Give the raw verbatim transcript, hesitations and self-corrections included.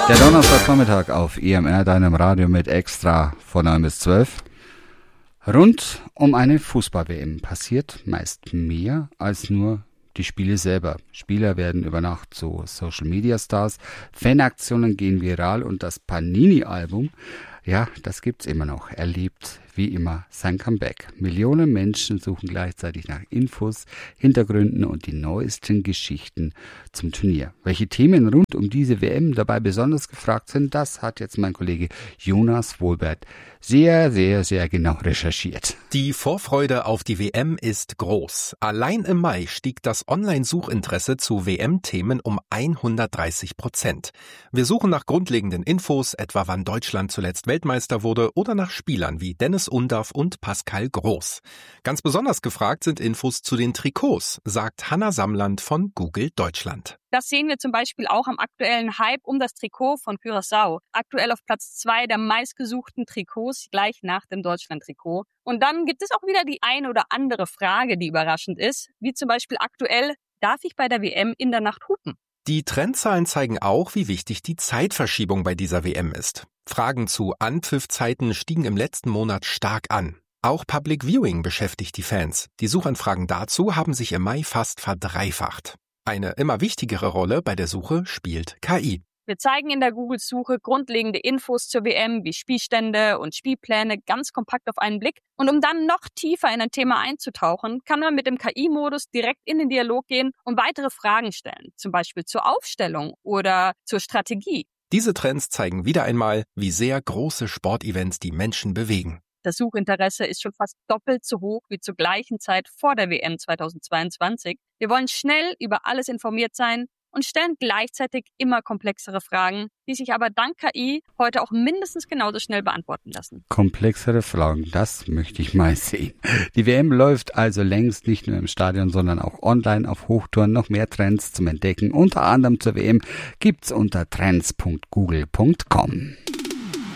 Der Donnerstagvormittag auf E M R, deinem Radio mit Extra von neun bis zwölf. Rund um eine Fußball-W M passiert meist mehr als nur die Spiele selber. Spieler werden über Nacht zu Social-Media-Stars, Fanaktionen gehen viral und das Panini-Album, ja, das gibt's immer noch, erlebt wie immer sein Comeback. Millionen Menschen suchen gleichzeitig nach Infos, Hintergründen und die neuesten Geschichten zum Turnier. Welche Themen rund um diese W M dabei besonders gefragt sind, das hat jetzt mein Kollege Jonas Wohlbert sehr, sehr, sehr genau recherchiert. Die Vorfreude auf die W M ist groß. Allein im Mai stieg das Online-Suchinteresse zu W M-Themen um hundertdreißig Prozent. Wir suchen nach grundlegenden Infos, etwa wann Deutschland zuletzt Weltmeister wurde, oder nach Spielern wie Dennis Undaff und Pascal Groß. Ganz besonders gefragt sind Infos zu den Trikots, sagt Hanna Samland von Google Deutschland. Das sehen wir zum Beispiel auch am aktuellen Hype um das Trikot von Curaçao. Aktuell auf Platz zwei der meistgesuchten Trikots, gleich nach dem Deutschland-Trikot. Und dann gibt es auch wieder die eine oder andere Frage, die überraschend ist, wie zum Beispiel aktuell, darf ich bei der W M in der Nacht hupen? Die Trendzahlen zeigen auch, wie wichtig die Zeitverschiebung bei dieser W M ist. Fragen zu Anpfiffzeiten stiegen im letzten Monat stark an. Auch Public Viewing beschäftigt die Fans. Die Suchanfragen dazu haben sich im Mai fast verdreifacht. Eine immer wichtigere Rolle bei der Suche spielt K I. Wir zeigen in der Google-Suche grundlegende Infos zur W M wie Spielstände und Spielpläne ganz kompakt auf einen Blick. Und um dann noch tiefer in ein Thema einzutauchen, kann man mit dem K I-Modus direkt in den Dialog gehen und weitere Fragen stellen, zum Beispiel zur Aufstellung oder zur Strategie. Diese Trends zeigen wieder einmal, wie sehr große Sportevents die Menschen bewegen. Das Suchinteresse ist schon fast doppelt so hoch wie zur gleichen Zeit vor der W M zweitausendzweiundzwanzig. Wir wollen schnell über alles informiert sein und stellen gleichzeitig immer komplexere Fragen, die sich aber dank K I heute auch mindestens genauso schnell beantworten lassen. Komplexere Fragen, das möchte ich mal sehen. Die W M läuft also längst nicht nur im Stadion, sondern auch online auf Hochtouren. Noch mehr Trends zum Entdecken, unter anderem zur W M, gibt's unter trends punkt google punkt com.